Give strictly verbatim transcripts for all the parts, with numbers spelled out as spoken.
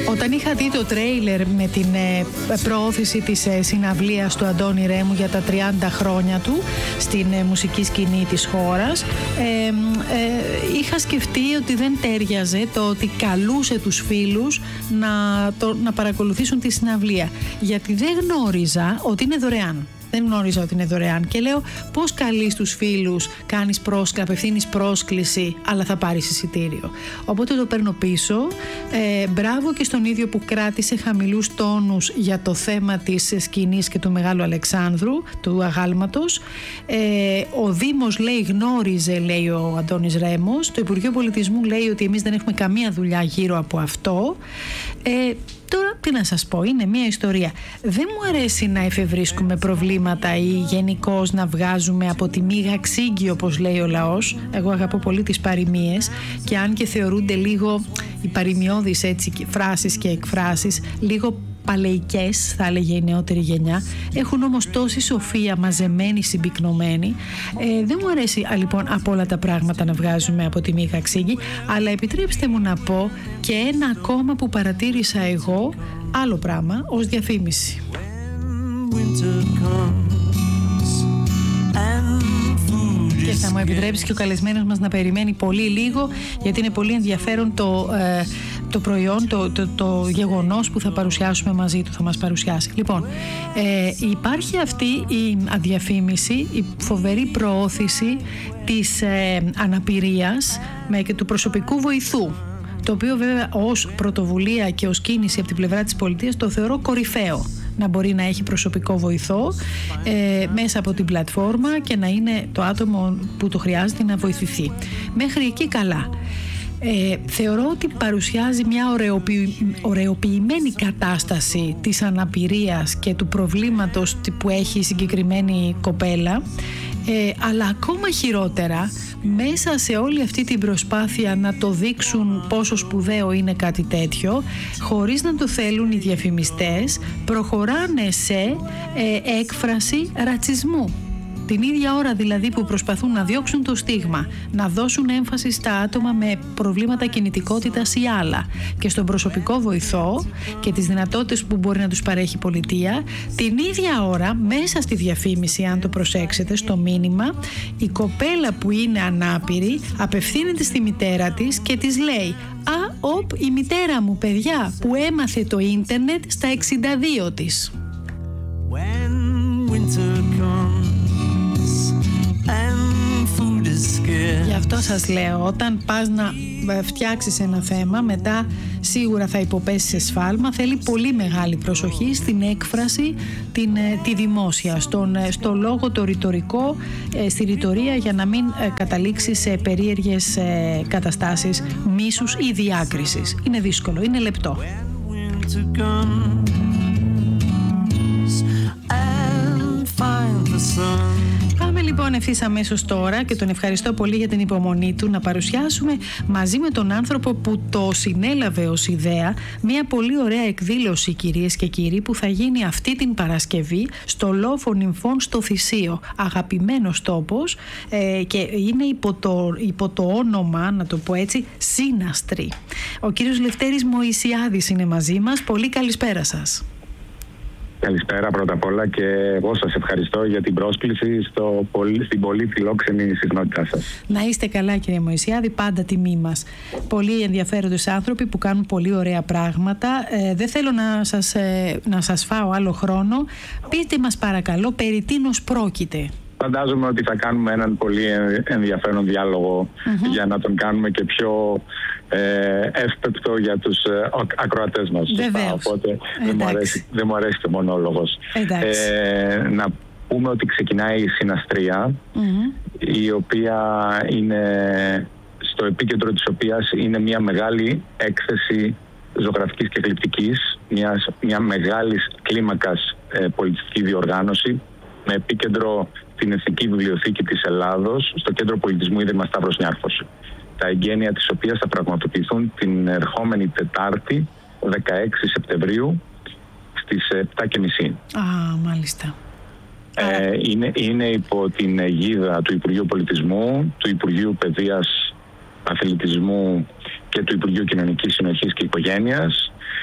Όταν είχα δει το τρέιλερ με την ε, προώθηση της ε, συναυλίας του Αντώνη Ρέμου για τα τριάντα χρόνια του στην ε, μουσική σκηνή της χώρας, ε, ε, είχα σκεφτεί ότι δεν τέριαζε το ότι καλούσε τους φίλους να, το, να παρακολουθήσουν τη συναυλία, γιατί δεν γνώριζα ότι είναι δωρεάν. Δεν γνώριζα ότι είναι δωρεάν και λέω πώς καλείς τους φίλους, κάνεις πρόσκληση, απευθύνεις πρόσκληση, αλλά θα πάρεις εισιτήριο. Οπότε το παίρνω πίσω. Ε, μπράβο και στον ίδιο που κράτησε χαμηλούς τόνους για το θέμα της σκηνής και του Μεγάλου Αλεξάνδρου, του αγάλματος. Ε, ο Δήμος λέει γνώριζε, λέει ο Αντώνης Ρέμος. Το Υπουργείο Πολιτισμού λέει ότι εμείς δεν έχουμε καμία δουλειά γύρω από αυτό. Ε, Τώρα τι να σας πω, είναι μια ιστορία. Δεν μου αρέσει να εφευρίσκουμε προβλήματα ή γενικώς να βγάζουμε από τη μίγα ξύγκη, όπως λέει ο λαός. Εγώ αγαπώ πολύ τις παροιμίες και αν και θεωρούνται λίγο οι παροιμιώδεις έτσι φράσεις και εκφράσεις λίγο παλαιικές, θα έλεγε η νεότερη γενιά, έχουν όμως τόση σοφία μαζεμένη, συμπυκνωμένη. Ε, δεν μου αρέσει α, λοιπόν από όλα τα πράγματα να βγάζουμε από τη μίγα ξύγκη, αλλά επιτρέψτε μου να πω και ένα ακόμα που παρατήρησα εγώ, άλλο πράγμα, ως διαφήμιση. Και θα μου επιτρέψει και ο καλεσμένος μας να περιμένει πολύ λίγο, γιατί είναι πολύ ενδιαφέρον το, ε, το προϊόν, το, το, το γεγονός που θα παρουσιάσουμε μαζί του, θα μας παρουσιάσει. Λοιπόν, ε, υπάρχει αυτή η αδιαφήμιση, η φοβερή προώθηση της ε, αναπηρίας με, και του προσωπικού βοηθού, το οποίο βέβαια ως πρωτοβουλία και ως κίνηση από την πλευρά της πολιτείας το θεωρώ κορυφαίο, να μπορεί να έχει προσωπικό βοηθό ε, μέσα από την πλατφόρμα και να είναι το άτομο που το χρειάζεται να βοηθηθεί. Μέχρι εκεί καλά. Ε, θεωρώ ότι παρουσιάζει μια ωρεοποιη... ωρεοποιημένη κατάσταση της αναπηρίας και του προβλήματος που έχει η συγκεκριμένη κοπέλα, ε, αλλά ακόμα χειρότερα μέσα σε όλη αυτή την προσπάθεια να το δείξουν πόσο σπουδαίο είναι κάτι τέτοιο, χωρίς να το θέλουν οι διαφημιστές, προχωράνε σε ε, έκφραση ρατσισμού. Την ίδια ώρα δηλαδή που προσπαθούν να διώξουν το στίγμα, να δώσουν έμφαση στα άτομα με προβλήματα κινητικότητας ή άλλα και στον προσωπικό βοηθό και τις δυνατότητες που μπορεί να τους παρέχει η πολιτεία, την ίδια ώρα μέσα στη διαφήμιση, αν το προσέξετε, στο μήνυμα, η κοπέλα που είναι ανάπηρη απευθύνεται στη μητέρα της και της λέει «Α, οπ, η μητέρα μου, παιδιά, που έμαθε το ίντερνετ στα εξήντα δύο της». Γι' αυτό σας λέω, όταν πας να φτιάξεις ένα θέμα, μετά σίγουρα θα υποπέσεις σε σφάλμα. Θέλει πολύ μεγάλη προσοχή στην έκφραση, την, τη δημόσια, στον, στο λόγο, το ρητορικό, στη ρητορία, για να μην καταλήξει σε περίεργες καταστάσεις μίσους ή διάκρισης. Είναι δύσκολο, είναι λεπτό. Πάμε λοιπόν ευθύς αμέσως τώρα, και τον ευχαριστώ πολύ για την υπομονή του, να παρουσιάσουμε μαζί με τον άνθρωπο που το συνέλαβε ως ιδέα μια πολύ ωραία εκδήλωση, κυρίες και κύριοι, που θα γίνει αυτή την Παρασκευή στο Λόφο Νυμφών στο Θησίο. Αγαπημένος τόπος ε, και είναι υπό το, υπό το όνομα, να το πω έτσι, Σύναστρη. Ο κύριος Λευτέρης Μωυσιάδης είναι μαζί μας. Πολύ καλησπέρα σας. Καλησπέρα πρώτα απ' όλα, και εγώ σας ευχαριστώ για την πρόσκληση στο, στην πολύ φιλόξενη συχνότητά σας. Να είστε καλά, κύριε Μωυσιάδη, πάντα τιμή μας. Πολύ ενδιαφέροντες άνθρωποι που κάνουν πολύ ωραία πράγματα. Ε, δεν θέλω να σας, ε, να σας φάω άλλο χρόνο. Πείτε μας παρακαλώ περί τίνος πρόκειται. Φαντάζομαι ότι θα κάνουμε έναν πολύ ενδιαφέρον διάλογο mm-hmm. για να τον κάνουμε και πιο ε, εύπεπτο για τους ε, ακροατές μας. Βεβαίως. Οπότε δεν μου, αρέσει, δεν μου αρέσει και ο μονόλογος. Ε, να πούμε ότι ξεκινάει η Συναστρία, mm-hmm. η οποία είναι, στο επίκεντρο της οποίας είναι μια μεγάλη έκθεση ζωγραφικής και γλυπτικής, μια, μια μεγάλης κλίμακας ε, πολιτιστική διοργάνωση, με επίκεντρο την Εθνική Βιβλιοθήκη της Ελλάδος, στο Κέντρο Πολιτισμού Ίδρυμα Σταύρος Νιάρχος, τα εγγένεια της οποίας θα πραγματοποιηθούν την ερχόμενη Τετάρτη, δεκαέξι Σεπτεμβρίου, στις επτά και μισή. Α, μάλιστα. Ε, είναι, είναι υπό την αιγίδα του Υπουργείου Πολιτισμού, του Υπουργείου Παιδείας, Αθλητισμού και του Υπουργείου Κοινωνικής Συνοχής και Οικογένειας.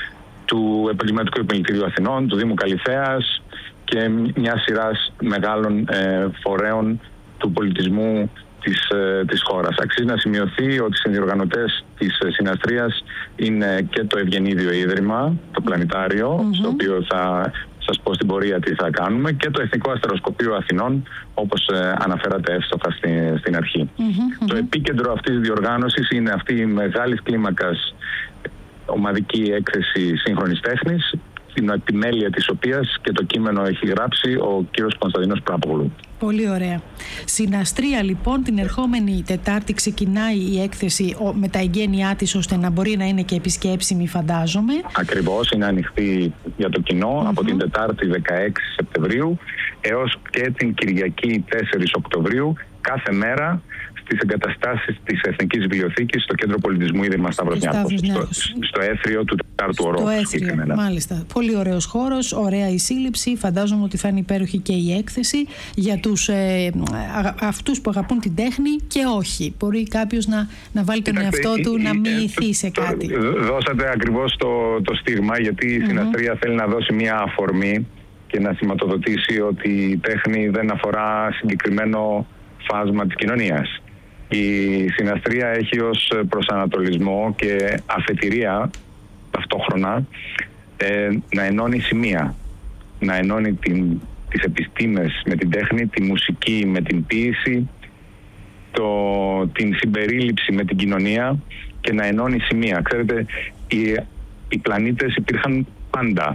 του Επαγγελματικού Επιμελητηρίου Αθηνών, του Δήμου Καλυθέας και μια σειράς μεγάλων ε, φορέων του πολιτισμού της, ε, της χώρας. Αξίζει να σημειωθεί ότι οι συνδιοργανωτές της ε, συναστρίας είναι και το Ευγενίδιο Ίδρυμα, το Πλανητάριο, mm-hmm. στο οποίο θα σας πω στην πορεία τι θα κάνουμε, και το Εθνικό Αστεροσκοπείο Αθηνών, όπως ε, αναφέρατε εύστοχα στην, στην αρχή. Mm-hmm. Το επίκεντρο αυτής της διοργάνωσης είναι αυτή η μεγάλης κλίμακας ομαδική έκθεση σύγχρονης τέχνης, την επιμέλεια της οποίας και το κείμενο έχει γράψει ο κύριος Κωνσταντίνος Πράπογλου. Πολύ ωραία. Συναστρία λοιπόν, την ερχόμενη Τετάρτη ξεκινάει η έκθεση με τα εγγένειά της, ώστε να μπορεί να είναι και επισκέψιμη, φαντάζομαι. Ακριβώς, είναι ανοιχτή για το κοινό mm-hmm. από την Τετάρτη δεκαέξι Σεπτεμβρίου έως και την Κυριακή τέσσερις Οκτωβρίου, κάθε μέρα στις εγκαταστάσεις της Εθνικής Βιβλιοθήκης στο Κέντρο Πολιτισμού Ίδρυμα Σταύρος Νιάρχος, στο, στο έθριο του Τετάρτου Ορόφου. Στο έθριο, μάλιστα. Πολύ ωραίος χώρος, ωραία η σύλληψη. Φαντάζομαι ότι θα είναι υπέροχη και η έκθεση για τους, ε, α, αυτούς που αγαπούν την τέχνη και όχι. Μπορεί κάποιος να, να βάλει τον Κοιτάξτε, εαυτό του η, να μοιηθεί ε, σε το, κάτι. Δώσατε ακριβώς το, το στίγμα, γιατί η mm-hmm. συναστρία θέλει να δώσει μια αφορμή και να σηματοδοτήσει ότι η τέχνη δεν αφορά συγκεκριμένο φάσμα της κοινωνίας. Η συναστρία έχει ως προσανατολισμό και αφετηρία ταυτόχρονα ε, να ενώνει σημεία, να ενώνει την, τις επιστήμες με την τέχνη, τη μουσική με την ποίηση, το, την συμπερίληψη με την κοινωνία και να ενώνει σημεία. Ξέρετε, οι, οι πλανήτες υπήρχαν πάντα,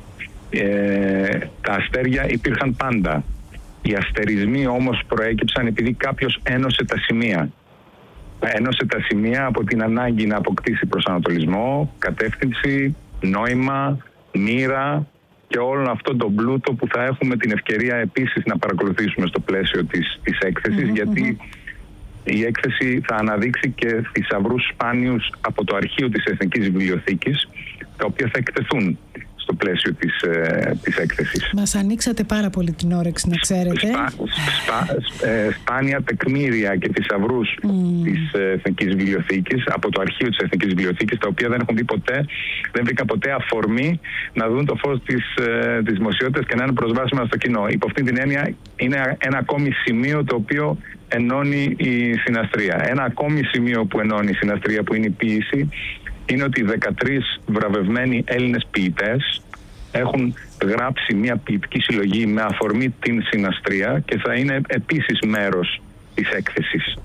ε, τα αστέρια υπήρχαν πάντα. Οι αστερισμοί όμως προέκυψαν επειδή κάποιος ένωσε τα σημεία. Ένωσε τα σημεία από την ανάγκη να αποκτήσει προσανατολισμό, κατεύθυνση, νόημα, μοίρα και όλο αυτό το πλούτο που θα έχουμε την ευκαιρία επίσης να παρακολουθήσουμε στο πλαίσιο της, της έκθεσης, mm-hmm. γιατί η έκθεση θα αναδείξει και θησαυρούς σπάνιους από το αρχείο της Εθνικής Βιβλιοθήκης, τα οποία θα εκτεθούν στο πλαίσιο της, ε, της έκθεσης. Μας ανοίξατε πάρα πολύ την όρεξη, να ξέρετε. Σπα, σπα, ε, σπάνια τεκμήρια και θησαυρούς mm. της Εθνικής Βιβλιοθήκης, από το αρχείο της Εθνικής Βιβλιοθήκης, τα οποία δεν έχουν δει ποτέ, δεν βρήκα ποτέ αφορμή να δουν το φως της, ε, της δημοσιότητας και να είναι προσβάσιμα στο κοινό. Υπό αυτή την έννοια είναι ένα ακόμη σημείο το οποίο ενώνει η συναστρία. Ένα ακόμη σημείο που ενώνει η συναστρία, που είναι η ποίηση, είναι ότι δεκατρείς βραβευμένοι Έλληνες ποιητές έχουν γράψει μια ποιητική συλλογή με αφορμή την συναστρία και θα είναι επίσης μέρος της έκθεσης.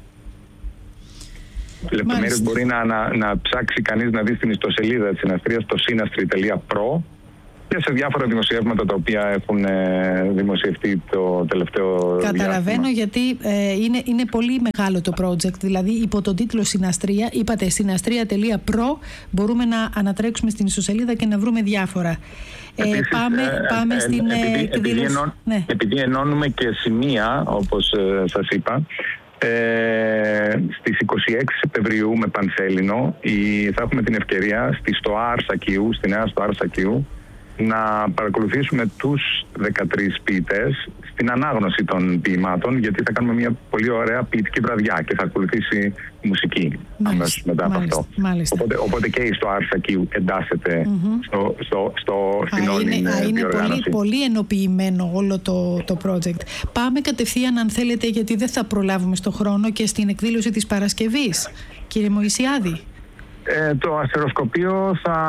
Λεπτομέρειες μπορεί να, να, να ψάξει κανείς να δει στην ιστοσελίδα της συναστρίας, το σύναστρι τελεία προ, και σε διάφορα δημοσιεύματα τα οποία έχουν ε, δημοσιευτεί το τελευταίο Καταλαβαίνω διάστημα. Γιατί ε, είναι, είναι πολύ μεγάλο το project. Δηλαδή υπό τον τίτλο Συναστρία, είπατε συναστρία τελεία προ, μπορούμε να ανατρέξουμε στην ιστοσελίδα και να βρούμε διάφορα. Επίσης, ε, πάμε, ε, πάμε ε, στην επειδή, εκδήλωση. Επειδή, ενών, ναι. επειδή ενώνουμε και σημεία, όπως ε, σας είπα, Ε, στις είκοσι έξι Σεπτεμβρίου με Πανσέλινο η, θα έχουμε την ευκαιρία στη Στοά Αρσακίου, στη νέα Στοά Αρσακίου, να παρακολουθήσουμε τους δεκατρείς ποιητές στην ανάγνωση των ποιημάτων, γιατί θα κάνουμε μια πολύ ωραία ποιητική βραδιά και θα ακολουθήσει μουσική αμέσως μετά από μάλιστα, αυτό. Μάλιστα. Οπότε, οπότε και η Στοά Αρσακίου εντάσσεται mm-hmm. στο, στο, στο, στην όλη διοργάνωση. Είναι πολύ, πολύ ενοποιημένο όλο το, το project. Πάμε κατευθείαν, αν θέλετε, γιατί δεν θα προλάβουμε στο χρόνο, και στην εκδήλωση της Παρασκευής. Κύριε Μωυσιάδη. Ε, το αστεροσκοπείο θα,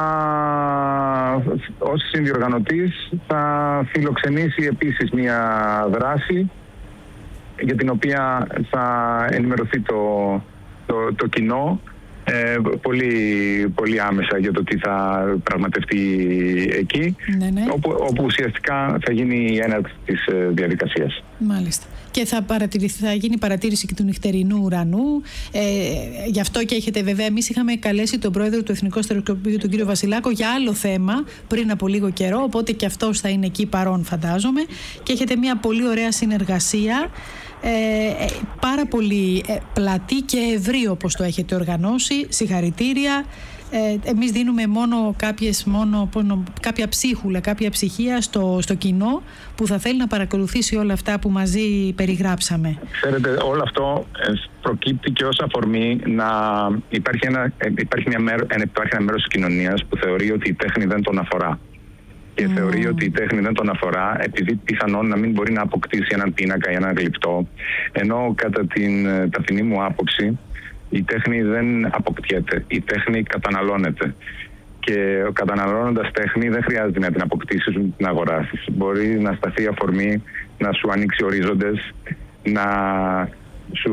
ως συνδιοργανωτής, θα φιλοξενήσει επίσης μια δράση για την οποία θα ενημερωθεί το, το, το κοινό ε, πολύ, πολύ άμεσα για το τι θα πραγματευτεί εκεί, ναι, ναι. Όπου, όπου ουσιαστικά θα γίνει η έναρξη της διαδικασίας. Μάλιστα. Και θα, θα γίνει παρατήρηση και του νυχτερινού ουρανού. Ε, γι' αυτό και έχετε, βέβαια, εμείς είχαμε καλέσει τον πρόεδρο του Εθνικού Αστεροσκοπείου, τον κύριο Βασιλάκο, για άλλο θέμα πριν από λίγο καιρό. Οπότε και αυτός θα είναι εκεί παρόν, φαντάζομαι. Και έχετε μια πολύ ωραία συνεργασία. Ε, πάρα πολύ ε, πλατή και ευρύ, όπως το έχετε οργανώσει. Συγχαρητήρια. Ε, εμείς δίνουμε μόνο, κάποιες, μόνο κάποια ψίχουλα, κάποια ψυχία στο, στο κοινό που θα θέλει να παρακολουθήσει όλα αυτά που μαζί περιγράψαμε. Ξέρετε, όλο αυτό προκύπτει και ως αφορμή να υπάρχει ένα, υπάρχει μια μέρο, υπάρχει ένα μέρος της κοινωνίας που θεωρεί ότι η τέχνη δεν τον αφορά. Και mm. θεωρεί ότι η τέχνη δεν τον αφορά επειδή πιθανόν να μην μπορεί να αποκτήσει έναν πίνακα ή έναν γλυπτό. Ενώ κατά την ταπεινή μου άποψη η τέχνη δεν αποκτιέται, η τέχνη καταναλώνεται. Και καταναλώνοντας τέχνη δεν χρειάζεται να την αποκτήσεις, να την αγοράσεις. Μπορεί να σταθεί αφορμή, να σου ανοίξει ορίζοντες, να σου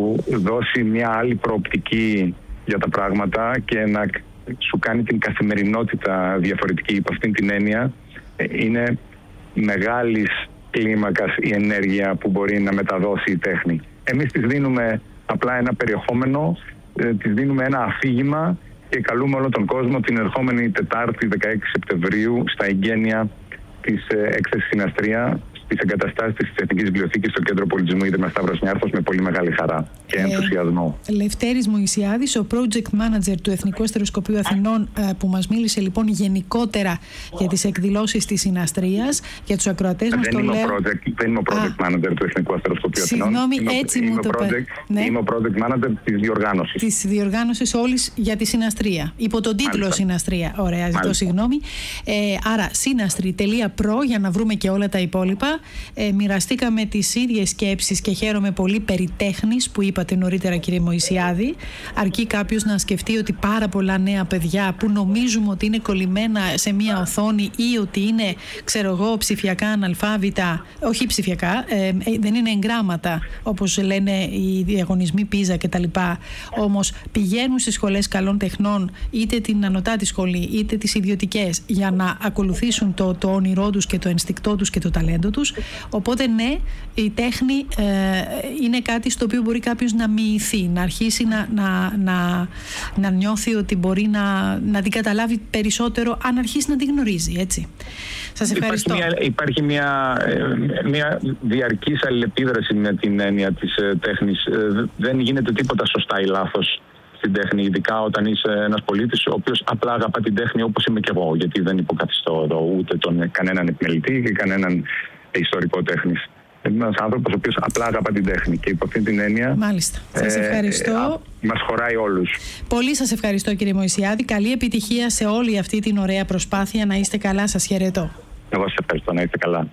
δώσει μια άλλη προοπτική για τα πράγματα και να σου κάνει την καθημερινότητα διαφορετική. Υπό αυτήν την έννοια είναι μεγάλης κλίμακας η ενέργεια που μπορεί να μεταδώσει η τέχνη. Εμείς της δίνουμε απλά ένα περιεχόμενο, της δίνουμε ένα αφήγημα και καλούμε όλο τον κόσμο την ερχόμενη Τετάρτη δεκαέξι Σεπτεμβρίου στα εγγένεια της έκθεσης Συναστρία στις εγκαταστάσεις της Εθνικής Βιβλιοθήκης στο Κέντρο Πολιτισμού Ίδρυμα Σταύρος Νιάρχος με πολύ μεγάλη χαρά και ενθουσιασμό. Ε, Λευτέρης Μωυσιάδης, ο project manager του Εθνικού Αστεροσκοπείου Αθηνών, που μας μίλησε λοιπόν γενικότερα για τις εκδηλώσεις της Συναστρίας. Για τους ακροατές μας το λέω. Project, δεν είμαι ο project Α, manager του Εθνικού Αστεροσκοπείου Αθηνών. Συγγνώμη, είμαι, έτσι είμαι μου το project, ναι. Είμαι ο project manager της διοργάνωσης. Της διοργάνωσης όλης για τη Συναστρία. Υπό τον τίτλο Μάλιστα. Συναστρία. Ωραία, ζητώ συγγνώμη. Ε, άρα, συναστρι τελεία προ για να βρούμε και όλα τα υπόλοιπα. Ε, μοιραστήκαμε τις ίδιες σκέψεις και χαίρομαι πολύ περί τέχνης που είπατε νωρίτερα, κύριε Μωυσιάδη. Αρκεί κάποιος να σκεφτεί ότι πάρα πολλά νέα παιδιά που νομίζουμε ότι είναι κολλημένα σε μία οθόνη ή ότι είναι, ξέρω εγώ, ψηφιακά αναλφάβητα, όχι ψηφιακά, ε, δεν είναι εγγράμματα όπως λένε οι διαγωνισμοί Πίζα κτλ. Όμως πηγαίνουν στις σχολές καλών τεχνών, είτε την ανωτάτη σχολή είτε τις ιδιωτικές, για να ακολουθήσουν το, το όνειρό τους και το ενστικτό τους και το ταλέντο τους. Οπότε ναι, η τέχνη ε, είναι κάτι στο οποίο μπορεί κάποιος να μοιηθεί, να αρχίσει να, να, να, να νιώθει ότι μπορεί να, να την καταλάβει περισσότερο αν αρχίσει να την γνωρίζει, έτσι. Σας ευχαριστώ. Υπάρχει μια, υπάρχει μια, μια διαρκής αλληλεπίδραση με την έννοια της ε, τέχνης. Ε, δεν γίνεται τίποτα σωστά ή λάθος στην τέχνη, ειδικά όταν είσαι ένας πολίτης ο οποίος απλά αγαπά την τέχνη όπως είμαι και εγώ, γιατί δεν υποκαθιστώ εδώ ούτε τον, κανέναν επιμελητή και κανέναν ιστορικό τέχνης. Είναι ένας άνθρωπος ο οποίος απλά αγαπά την τέχνη και υπό αυτή την έννοια. Μάλιστα. Σας ευχαριστώ. Ε, μας χωράει όλους. Πολύ σας ευχαριστώ, κύριε Μωυσιάδη. Καλή επιτυχία σε όλη αυτή την ωραία προσπάθεια. Να είστε καλά. Σας χαιρετώ. Εγώ σας ευχαριστώ. Να είστε καλά.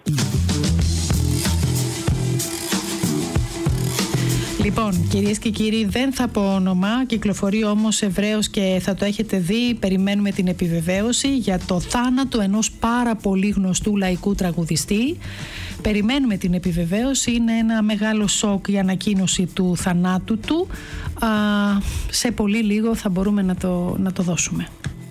Λοιπόν, κυρίες και κύριοι, δεν θα πω όνομα, κυκλοφορεί όμως ευρέως και θα το έχετε δει. Περιμένουμε την επιβεβαίωση για το θάνατο ενός πάρα πολύ γνωστού λαϊκού τραγουδιστή. Περιμένουμε την επιβεβαίωση, είναι ένα μεγάλο σοκ η ανακοίνωση του θανάτου του. Α, σε πολύ λίγο θα μπορούμε να το, να το δώσουμε.